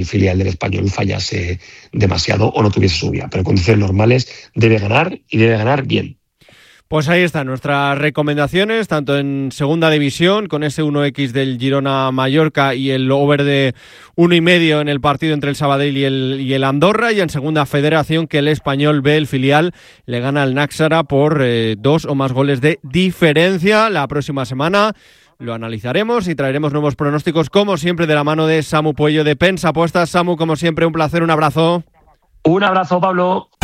el filial del Español fallase demasiado o no tuviese subida. Pero en condiciones normales debe ganar y debe ganar bien. Pues ahí están nuestras recomendaciones, tanto en segunda división, con ese 1x del Girona-Mallorca y el over de 1,5 en el partido entre el Sabadell y el Andorra, y en segunda federación, que el Español B, el filial, le gana al Náxara por 2 o más goles de diferencia. La próxima semana lo analizaremos y traeremos nuevos pronósticos, como siempre, de la mano de Samu Puello de Pensa Apuestas. Samu, como siempre, un placer, un abrazo. Un abrazo, Pablo.